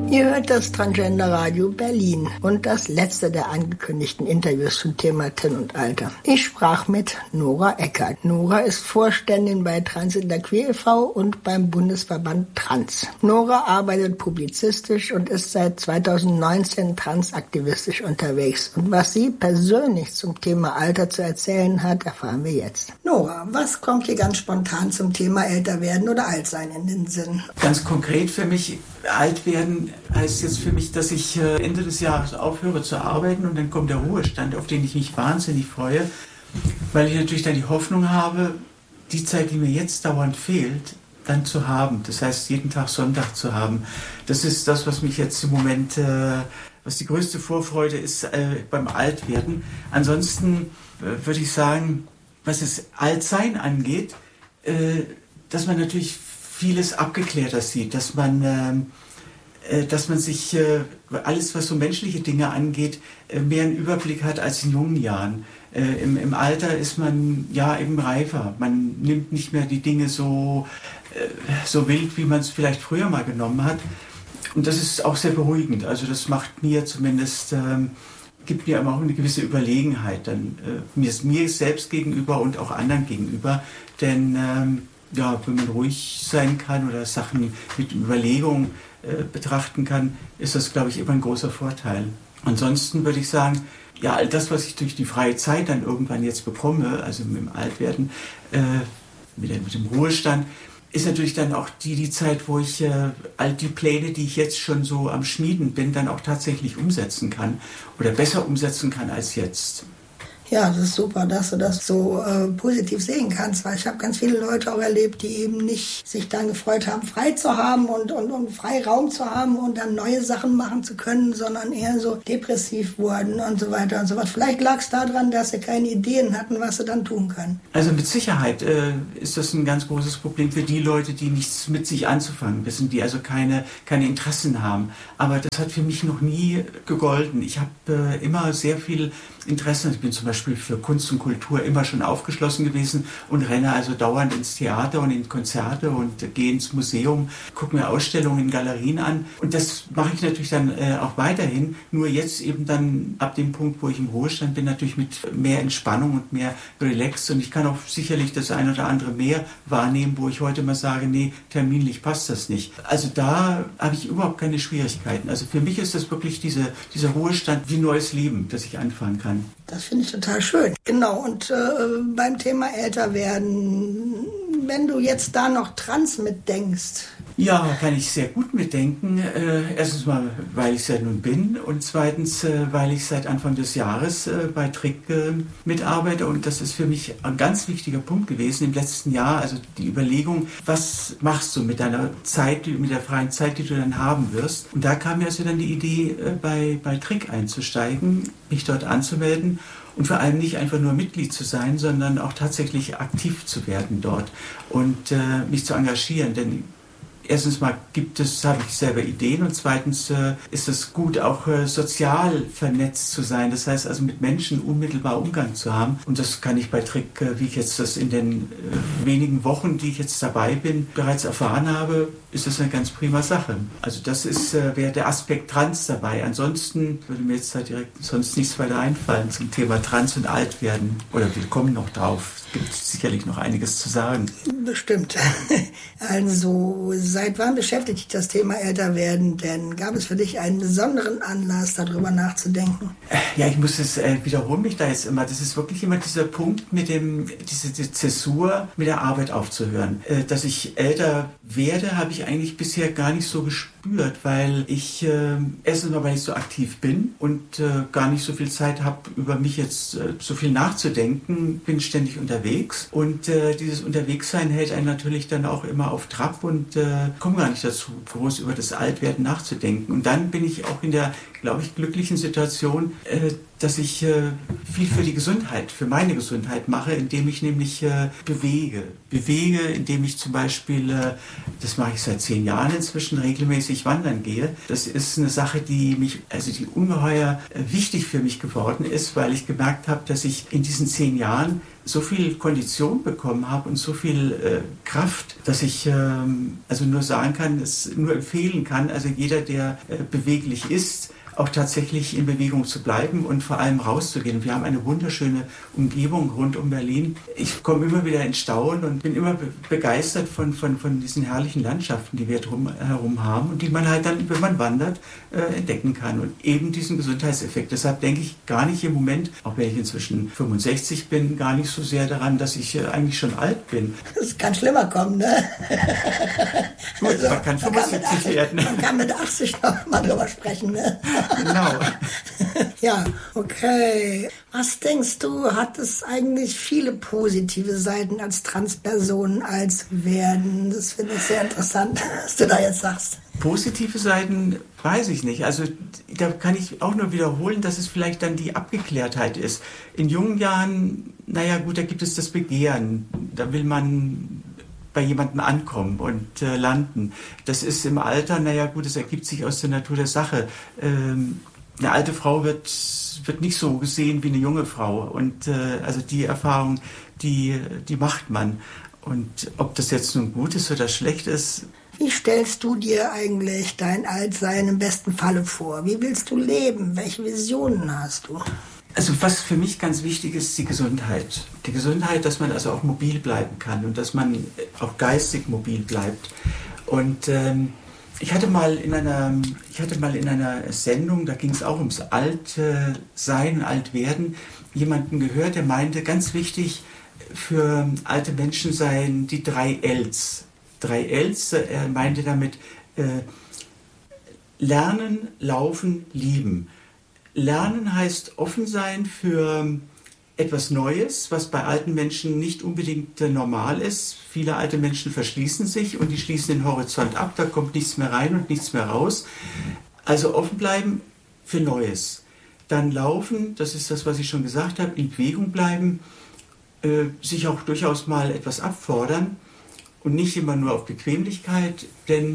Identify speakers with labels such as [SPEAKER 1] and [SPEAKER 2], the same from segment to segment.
[SPEAKER 1] Ihr hört das Transgender Radio Berlin und das letzte der angekündigten Interviews zum Thema Tin und Alter. Ich sprach mit Nora Eckert. Nora ist Vorständin bei Transgender Queer e.V. und beim Bundesverband Trans. Nora arbeitet publizistisch und ist seit 2019 transaktivistisch unterwegs. Und was sie persönlich zum Thema Alter zu erzählen hat, erfahren wir jetzt. Nora, was kommt dir ganz spontan zum Thema älter werden oder alt sein in den Sinn?
[SPEAKER 2] Ganz konkret für mich, alt werden heißt jetzt für mich, dass ich Ende des Jahres aufhöre zu arbeiten und dann kommt der Ruhestand, auf den ich mich wahnsinnig freue, weil ich natürlich dann die Hoffnung habe, die Zeit, die mir jetzt dauernd fehlt, dann zu haben. Das heißt, jeden Tag Sonntag zu haben. Das ist das, was mich jetzt im Moment, was die größte Vorfreude ist beim Altwerden. Ansonsten würde ich sagen, was das Altsein angeht, dass man natürlich vieles abgeklärter sieht, dass man sich alles, was so menschliche Dinge angeht, mehr einen Überblick hat als in jungen Jahren. Im Alter ist man ja eben reifer. Man nimmt nicht mehr die Dinge so wild, wie man es vielleicht früher mal genommen hat. Und das ist auch sehr beruhigend. Also das macht mir zumindest, gibt mir aber auch eine gewisse Überlegenheit dann mir selbst gegenüber und auch anderen gegenüber. Denn wenn man ruhig sein kann oder Sachen mit Überlegung betrachten kann, ist das, glaube ich, immer ein großer Vorteil. Ansonsten würde ich sagen, ja, all das, was ich durch die freie Zeit dann irgendwann jetzt bekomme, also mit dem Altwerden, mit dem Ruhestand, ist natürlich dann auch die Zeit, wo ich all die Pläne, die ich jetzt schon so am Schmieden bin, dann auch tatsächlich umsetzen kann oder besser umsetzen kann als jetzt.
[SPEAKER 1] Ja, das ist super, dass du das so positiv sehen kannst, weil ich habe ganz viele Leute auch erlebt, die eben nicht sich dann gefreut haben, frei zu haben und Freiraum zu haben und dann neue Sachen machen zu können, sondern eher so depressiv wurden und so weiter und so fort. Vielleicht lag es daran, dass sie keine Ideen hatten, was sie dann tun können.
[SPEAKER 2] Also mit Sicherheit ist das ein ganz großes Problem für die Leute, die nichts mit sich anzufangen wissen, die also keine Interessen haben. Aber das hat für mich noch nie gegolten. Ich habe immer sehr viel Interesse. Ich bin zum Beispiel für Kunst und Kultur immer schon aufgeschlossen gewesen und renne also dauernd ins Theater und in Konzerte und gehe ins Museum, gucke mir Ausstellungen in Galerien an. Und das mache ich natürlich dann auch weiterhin. Nur jetzt eben dann ab dem Punkt, wo ich im Ruhestand bin, natürlich mit mehr Entspannung und mehr Relax. Und ich kann auch sicherlich das ein oder andere mehr wahrnehmen, wo ich heute mal sage, nee, terminlich passt das nicht. Also da habe ich überhaupt keine Schwierigkeiten. Also für mich ist das wirklich dieser Ruhestand wie neues Leben, das ich anfangen kann.
[SPEAKER 1] Das finde ich total schön. Genau, und beim Thema älter werden, wenn du jetzt da noch trans mitdenkst.
[SPEAKER 2] Ja, kann ich sehr gut mitdenken. Erstens mal, weil ich es ja nun bin und zweitens, weil ich seit Anfang des Jahres bei Trick mitarbeite und das ist für mich ein ganz wichtiger Punkt gewesen im letzten Jahr, also die Überlegung, was machst du mit deiner Zeit, mit der freien Zeit, die du dann haben wirst. Und da kam mir also dann die Idee, bei Trick einzusteigen, mich dort anzumelden und vor allem nicht einfach nur Mitglied zu sein, sondern auch tatsächlich aktiv zu werden dort und mich zu engagieren, denn erstens mal habe ich selber Ideen und zweitens ist es gut, auch sozial vernetzt zu sein. Das heißt also mit Menschen unmittelbar Umgang zu haben. Und das kann ich bei Trick, wie ich jetzt das in den wenigen Wochen, die ich jetzt dabei bin, bereits erfahren habe, ist das eine ganz prima Sache. Also das wäre der Aspekt Trans dabei. Ansonsten würde mir jetzt halt direkt sonst nichts weiter einfallen zum Thema Trans und Altwerden. Oder wir kommen noch drauf. Es gibt sicherlich noch einiges zu sagen.
[SPEAKER 1] Bestimmt. Also seit wann beschäftigt dich das Thema Älterwerden? Denn gab es für dich einen besonderen Anlass, darüber nachzudenken?
[SPEAKER 2] Ja, ich muss es wiederholen mich da jetzt immer. Das ist wirklich immer dieser Punkt mit diese Zäsur mit der Arbeit aufzuhören. Dass ich älter werde, habe ich eigentlich bisher gar nicht so gespürt, weil ich erstens mal, weil ich so aktiv bin und gar nicht so viel Zeit habe, über mich jetzt so viel nachzudenken, bin ständig unterwegs und dieses Unterwegssein hält einen natürlich dann auch immer auf Trab und komme gar nicht dazu, groß über das Altwerden nachzudenken. Und dann bin ich auch in der, glaube ich, glücklichen Situation, dass ich viel für die Gesundheit, für meine Gesundheit mache, indem ich nämlich bewege. Bewege, indem ich zum Beispiel, das mache ich seit 10 Jahren inzwischen, regelmäßig wandern gehe. Das ist eine Sache, die ungeheuer wichtig für mich geworden ist, weil ich gemerkt habe, dass ich in diesen 10 Jahren so viel Kondition bekommen habe und so viel Kraft, dass ich also nur sagen kann, nur empfehlen kann, also jeder, der beweglich ist, auch tatsächlich in Bewegung zu bleiben und vor allem rauszugehen. Wir haben eine wunderschöne Umgebung rund um Berlin. Ich komme immer wieder in Staunen und bin immer begeistert von diesen herrlichen Landschaften, die wir herum haben und die man halt dann, wenn man wandert, entdecken kann. Und eben diesen Gesundheitseffekt. Deshalb denke ich gar nicht im Moment, auch wenn ich inzwischen 65 bin, gar nicht so sehr daran, dass ich eigentlich schon alt bin.
[SPEAKER 1] Das kann schlimmer kommen, ne?
[SPEAKER 2] Also, man kann 75 werden.
[SPEAKER 1] Man kann mit 80 noch mal drüber sprechen, ne?
[SPEAKER 2] Genau.
[SPEAKER 1] Ja, okay. Was denkst du, hat es eigentlich viele positive Seiten als Transperson, als Werden? Das finde ich sehr interessant, was du da jetzt sagst.
[SPEAKER 2] Positive Seiten weiß ich nicht. Also da kann ich auch nur wiederholen, dass es vielleicht dann die Abgeklärtheit ist. In jungen Jahren, naja gut, da gibt es das Begehren. Da will man bei jemandem ankommen und landen. Das ist im Alter, naja gut, es ergibt sich aus der Natur der Sache. Eine alte Frau wird nicht so gesehen wie eine junge Frau. Und also die Erfahrung, die macht man. Und ob das jetzt nun gut ist oder schlecht ist.
[SPEAKER 1] Wie stellst du dir eigentlich dein Altsein im besten Falle vor? Wie willst du leben? Welche Visionen hast du?
[SPEAKER 2] Also was für mich ganz wichtig ist, die Gesundheit. Die Gesundheit, dass man also auch mobil bleiben kann und dass man auch geistig mobil bleibt. Und ich hatte mal in einer Sendung, da ging es auch ums Altsein, Altwerden, jemanden gehört, der meinte, ganz wichtig für alte Menschen seien die 3 Ls. 3 Ls, er meinte damit lernen, laufen, lieben. Lernen heißt offen sein für etwas Neues, was bei alten Menschen nicht unbedingt normal ist. Viele alte Menschen verschließen sich und die schließen den Horizont ab, da kommt nichts mehr rein und nichts mehr raus. Also offen bleiben für Neues. Dann laufen, das ist das, was ich schon gesagt habe, in Bewegung bleiben, sich auch durchaus mal etwas abfordern und nicht immer nur auf Bequemlichkeit, denn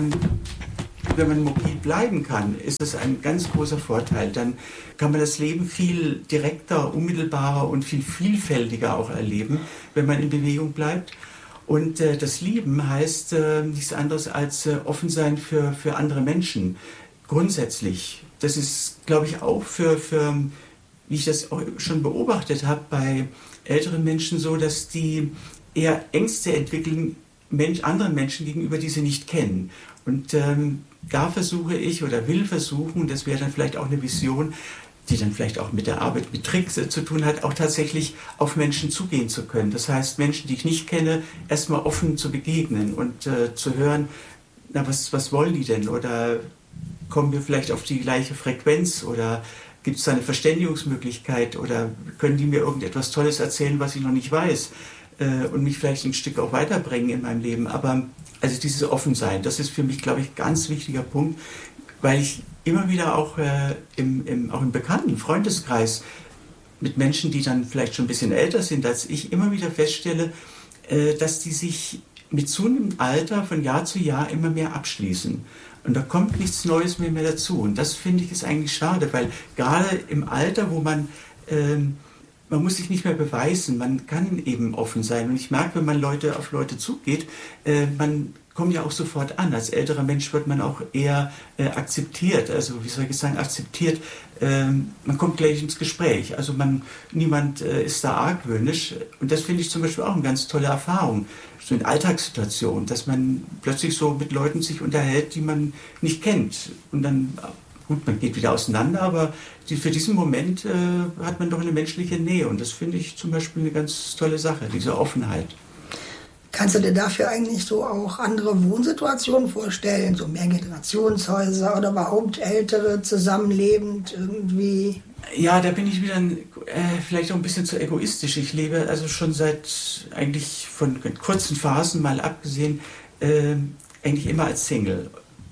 [SPEAKER 2] wenn man mobil bleiben kann, ist das ein ganz großer Vorteil. Dann kann man das Leben viel direkter, unmittelbarer und viel vielfältiger auch erleben, wenn man in Bewegung bleibt. Und das Lieben heißt nichts anderes als offen sein für andere Menschen. Grundsätzlich. Das ist, glaube ich, auch für wie ich das auch schon beobachtet habe, bei älteren Menschen so, dass die eher Ängste entwickeln, anderen Menschen gegenüber, die sie nicht kennen. Und da versuche ich oder will versuchen, das wäre dann vielleicht auch eine Vision, die dann vielleicht auch mit der Arbeit mit Tricks zu tun hat, auch tatsächlich auf Menschen zugehen zu können. Das heißt, Menschen, die ich nicht kenne, erstmal offen zu begegnen und zu hören, na, was wollen die denn? Oder kommen wir vielleicht auf die gleiche Frequenz? Oder gibt es da eine Verständigungsmöglichkeit? Oder können die mir irgendetwas Tolles erzählen, was ich noch nicht weiß? Und mich vielleicht ein Stück auch weiterbringen in meinem Leben. Aber also dieses Offensein, das ist für mich, glaube ich, ein ganz wichtiger Punkt, weil ich immer wieder auch im bekannten Freundeskreis mit Menschen, die dann vielleicht schon ein bisschen älter sind als ich, immer wieder feststelle, dass die sich mit zunehmendem Alter von Jahr zu Jahr immer mehr abschließen. Und da kommt nichts Neues mehr dazu. Und das finde ich ist eigentlich schade, weil gerade im Alter, wo man muss sich nicht mehr beweisen, man kann eben offen sein. Und ich merke, wenn man auf Leute zugeht, man kommt ja auch sofort an. Als älterer Mensch wird man auch eher akzeptiert. Also wie soll ich sagen, akzeptiert. Man kommt gleich ins Gespräch. Also niemand ist da argwöhnisch. Und das finde ich zum Beispiel auch eine ganz tolle Erfahrung. So in Alltagssituationen, dass man plötzlich so mit Leuten sich unterhält, die man nicht kennt. Und dann gut, man geht wieder auseinander, aber für diesen Moment hat man doch eine menschliche Nähe. Und das finde ich zum Beispiel eine ganz tolle Sache, diese Offenheit.
[SPEAKER 1] Kannst du dir dafür eigentlich so auch andere Wohnsituationen vorstellen? So Mehrgenerationshäuser oder überhaupt ältere zusammenlebend irgendwie?
[SPEAKER 2] Ja, da bin ich wieder vielleicht auch ein bisschen zu egoistisch. Ich lebe also schon seit eigentlich von kurzen Phasen mal abgesehen, eigentlich immer als Single.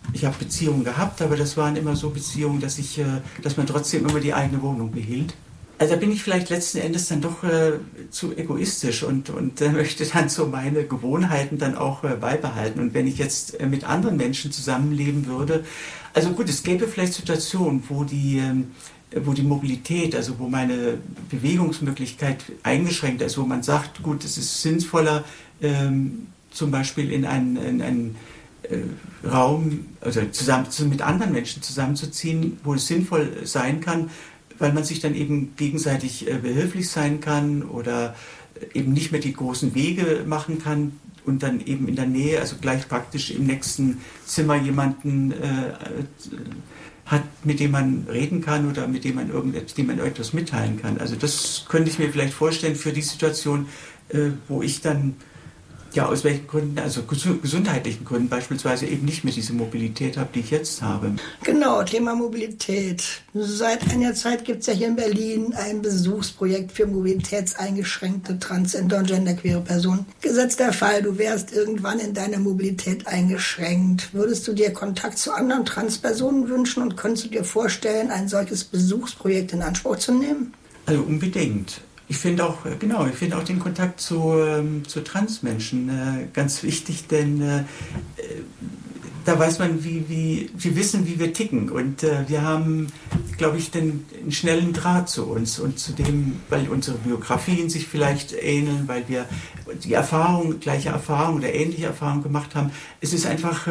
[SPEAKER 2] Ich habe Beziehungen gehabt, aber das waren immer so Beziehungen, dass man trotzdem immer die eigene Wohnung behielt. Also da bin ich vielleicht letzten Endes dann doch zu egoistisch und möchte dann so meine Gewohnheiten dann auch beibehalten. Und wenn ich jetzt mit anderen Menschen zusammenleben würde, also gut, es gäbe vielleicht Situationen, wo die Mobilität, also wo meine Bewegungsmöglichkeit eingeschränkt ist, wo man sagt, gut, es ist sinnvoller, zum Beispiel in einen Raum, also mit anderen Menschen zusammenzuziehen, wo es sinnvoll sein kann, weil man sich dann eben gegenseitig behilflich sein kann oder eben nicht mehr die großen Wege machen kann und dann eben in der Nähe, also gleich praktisch im nächsten Zimmer jemanden hat, mit dem man reden kann oder mit dem man irgendetwas mitteilen kann. Also das könnte ich mir vielleicht vorstellen für die Situation, wo ich dann ja, aus welchen Gründen, also gesundheitlichen Gründen beispielsweise eben nicht mehr diese Mobilität habe, die ich jetzt habe.
[SPEAKER 1] Genau, Thema Mobilität. Seit einer Zeit gibt es ja hier in Berlin ein Besuchsprojekt für mobilitätseingeschränkte Transgender- und genderqueere Personen. Gesetzt der Fall, du wärst irgendwann in deiner Mobilität eingeschränkt. Würdest du dir Kontakt zu anderen Transpersonen wünschen und könntest du dir vorstellen, ein solches Besuchsprojekt in Anspruch zu nehmen?
[SPEAKER 2] Also unbedingt. Ich finde auch den Kontakt zu Transmenschen ganz wichtig, denn da weiß man, wir wissen, wie wir ticken und wir haben, glaube ich, einen schnellen Draht zu uns und zu dem, weil unsere Biografien sich vielleicht ähneln, weil wir gleiche Erfahrung oder ähnliche Erfahrungen gemacht haben. Es ist einfach,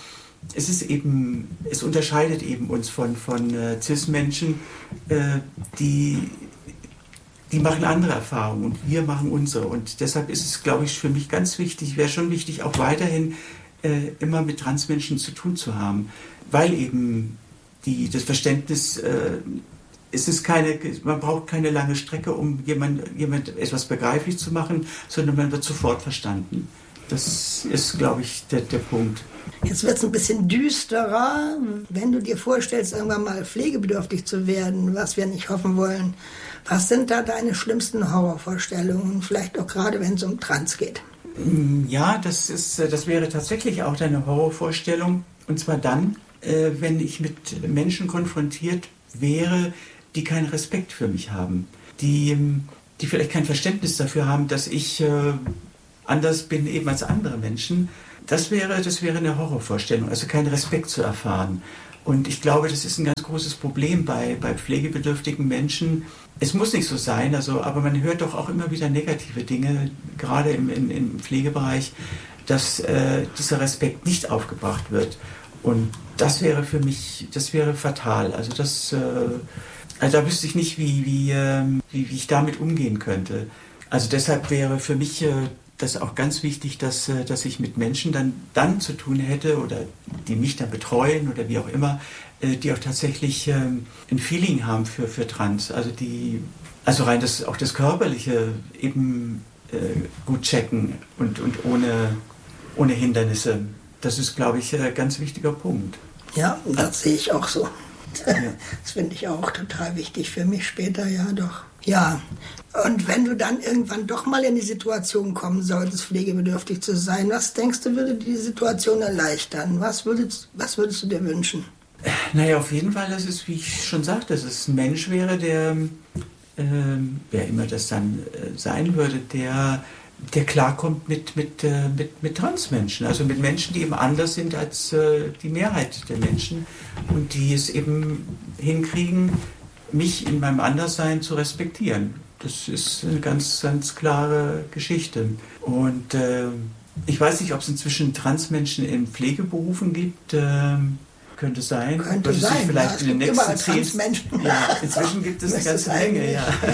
[SPEAKER 2] es unterscheidet eben uns von Cis-Menschen, die machen andere Erfahrungen und wir machen unsere. Und deshalb ist es, glaube ich, für mich ganz wichtig, wäre schon wichtig, auch weiterhin immer mit Transmenschen zu tun zu haben. Weil eben das Verständnis, man braucht keine lange Strecke, um jemand etwas begreiflich zu machen, sondern man wird sofort verstanden. Das ist, glaube ich, der Punkt.
[SPEAKER 1] Jetzt wird es ein bisschen düsterer, wenn du dir vorstellst, irgendwann mal pflegebedürftig zu werden, was wir nicht hoffen wollen. Was sind da deine schlimmsten Horrorvorstellungen, vielleicht auch gerade, wenn es um Trans geht?
[SPEAKER 2] Ja, das wäre tatsächlich auch eine Horrorvorstellung. Und zwar dann, wenn ich mit Menschen konfrontiert wäre, die keinen Respekt für mich haben. Die vielleicht kein Verständnis dafür haben, dass ich anders bin eben als andere Menschen. Das wäre eine Horrorvorstellung, also keinen Respekt zu erfahren. Und ich glaube, das ist ein ganz großes Problem bei pflegebedürftigen Menschen. Es muss nicht so sein, aber man hört doch auch immer wieder negative Dinge, gerade im Pflegebereich, dass dieser Respekt nicht aufgebracht wird. Und das wäre für mich, fatal. Also da wüsste ich nicht, wie ich damit umgehen könnte. Also deshalb wäre für mich das ist auch ganz wichtig, dass ich mit Menschen dann zu tun hätte oder die mich dann betreuen oder wie auch immer, die auch tatsächlich ein Feeling haben für Trans, also rein auch das Körperliche eben gut checken und ohne Hindernisse. Das ist, glaube ich, ein ganz wichtiger Punkt.
[SPEAKER 1] Ja, das sehe ich auch so. Ja. Das finde ich auch total wichtig für mich später, ja doch. Ja, und wenn du dann irgendwann doch mal in die Situation kommen solltest, pflegebedürftig zu sein, was denkst du, würde die Situation erleichtern? Was würdest du dir wünschen?
[SPEAKER 2] Naja, auf jeden Fall, dass es, wie ich schon sagte, dass es ein Mensch wäre, der, wer immer das dann sein würde, der klarkommt mit Transmenschen, also mit Menschen, die eben anders sind als die Mehrheit der Menschen und die es eben hinkriegen, mich in meinem Anderssein zu respektieren. Das ist eine ganz, ganz klare Geschichte. Und ich weiß nicht, ob es inzwischen Transmenschen in Pflegeberufen gibt. Könnte sein.
[SPEAKER 1] Könnte sein.
[SPEAKER 2] Vielleicht
[SPEAKER 1] ja,
[SPEAKER 2] in den nächsten 10
[SPEAKER 1] Ja,
[SPEAKER 2] inzwischen gibt es eine ganze Menge.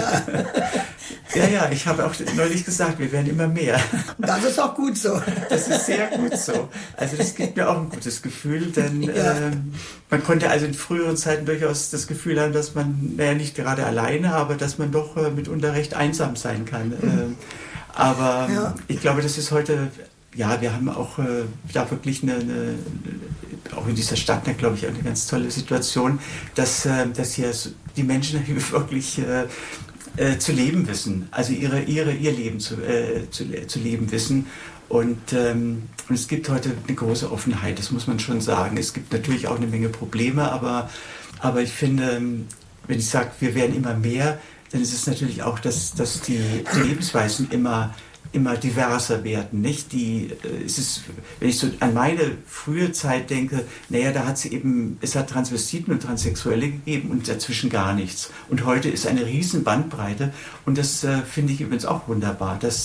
[SPEAKER 2] Ja, ich habe auch neulich gesagt, wir werden immer mehr.
[SPEAKER 1] Das ist auch gut so.
[SPEAKER 2] Das ist sehr gut so. Also das gibt mir auch ein gutes Gefühl, denn man konnte also in früheren Zeiten durchaus das Gefühl haben, dass man, nicht gerade alleine, aber dass man doch mitunter recht einsam sein kann. Aber ich glaube, das ist heute, ja, wir haben auch da wirklich auch in dieser Stadt, glaube ich, eine ganz tolle Situation, dass hier die Menschen wirklich zu leben wissen, also ihr Leben zu leben wissen Und es gibt heute eine große Offenheit, das muss man schon sagen. Es gibt natürlich auch eine Menge Probleme, aber ich finde, wenn ich sage, wir werden immer mehr, dann ist es natürlich auch, dass die Lebensweisen immer diverser werden, nicht? Wenn ich so an meine frühe Zeit denke, da hat es hat Transvestiten und Transsexuelle gegeben und dazwischen gar nichts. Und heute ist eine riesen Bandbreite und das finde ich übrigens auch wunderbar, dass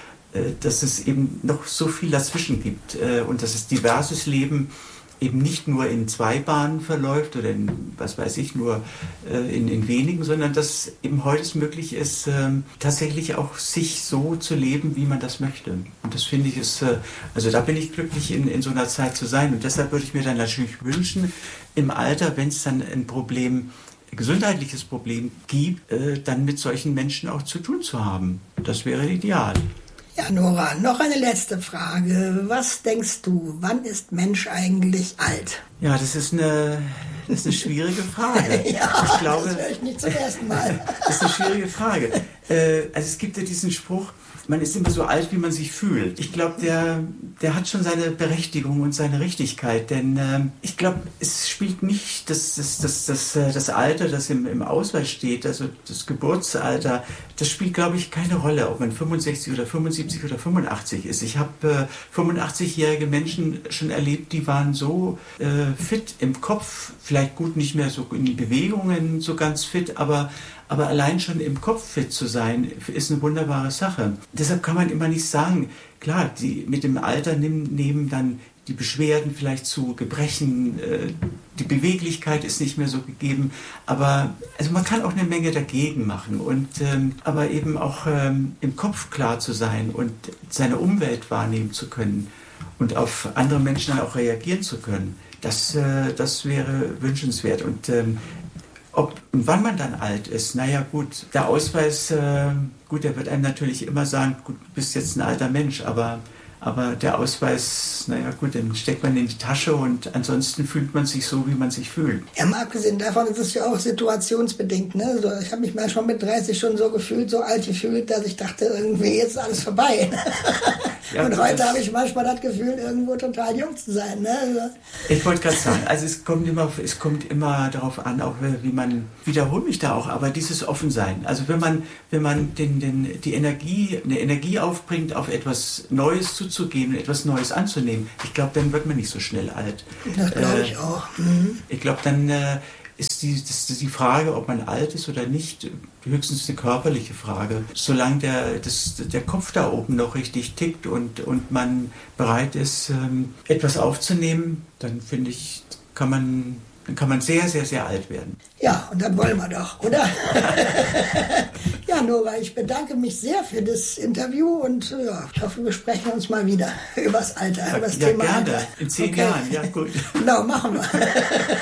[SPEAKER 2] es eben noch so viel dazwischen gibt und dass es diverses Leben eben nicht nur in 2 Bahnen verläuft oder in, was weiß ich, nur in wenigen, sondern dass eben heute es möglich ist, tatsächlich auch sich so zu leben, wie man das möchte. Und das finde ich also da bin ich glücklich, in so einer Zeit zu sein. Und deshalb würde ich mir dann natürlich wünschen, im Alter, wenn es dann ein gesundheitliches Problem gibt, dann mit solchen Menschen auch zu tun zu haben. Das wäre ideal.
[SPEAKER 1] Ja, Nora, noch eine letzte Frage. Was denkst du, wann ist Mensch eigentlich alt?
[SPEAKER 2] Ja, das ist eine schwierige Frage.
[SPEAKER 1] Ja,
[SPEAKER 2] ich glaube,
[SPEAKER 1] das höre ich nicht zum ersten Mal.
[SPEAKER 2] Das ist eine schwierige Frage. Also es gibt ja diesen Spruch, man ist immer so alt, wie man sich fühlt. Ich glaube, der hat schon seine Berechtigung und seine Richtigkeit, denn ich glaube, es spielt nicht das Alter, das im Ausweis steht, also das Geburtsalter, das spielt, glaube ich, keine Rolle, ob man 65 oder 75 oder 85 ist. Ich habe 85-jährige Menschen schon erlebt, die waren so fit im Kopf, vielleicht gut nicht mehr so in Bewegungen so ganz fit, aber allein schon im Kopf fit zu sein, ist eine wunderbare Sache. Deshalb kann man immer nicht sagen, klar, mit dem Alter nehmen dann die Beschwerden vielleicht zu, Gebrechen, die Beweglichkeit ist nicht mehr so gegeben, aber also man kann auch eine Menge dagegen machen aber eben auch im Kopf klar zu sein und seine Umwelt wahrnehmen zu können und auf andere Menschen dann auch reagieren zu können, das wäre wünschenswert. Und ob und wann man dann alt ist, naja gut, der Ausweis, der wird einem natürlich immer sagen, gut, du bist jetzt ein alter Mensch, aber der Ausweis, naja gut, den steckt man in die Tasche und ansonsten fühlt man sich so, wie man sich fühlt.
[SPEAKER 1] Ja, mal abgesehen davon ist es ja auch situationsbedingt. Ne? Also ich habe mich mal schon mit 30 schon so alt gefühlt, dass ich dachte, irgendwie jetzt ist alles vorbei. Ja, und heute habe ich manchmal das Gefühl, irgendwo total jung zu sein. Ne? Also
[SPEAKER 2] ich wollte gerade sagen, also es kommt immer darauf an, auch wie man, wiederhole mich da auch, aber dieses Offensein. Also wenn man eine Energie aufbringt, auf etwas Neues zuzugehen, etwas Neues anzunehmen, ich glaube, dann wird man nicht so schnell alt.
[SPEAKER 1] Das glaube ich auch. Mhm.
[SPEAKER 2] Ich glaube, dann ist die Frage, ob man alt ist oder nicht, höchstens eine körperliche Frage. Solange der Kopf da oben noch richtig tickt und man bereit ist, etwas aufzunehmen, dann finde ich, kann man sehr, sehr, sehr alt werden.
[SPEAKER 1] Ja, und dann wollen wir doch, oder? Ja, Nora, ich bedanke mich sehr für das Interview und ja, ich hoffe, wir sprechen uns mal wieder übers Alter, über das Thema
[SPEAKER 2] gerne.
[SPEAKER 1] Alter.
[SPEAKER 2] In 10 Jahren, ja gut.
[SPEAKER 1] Genau, machen wir.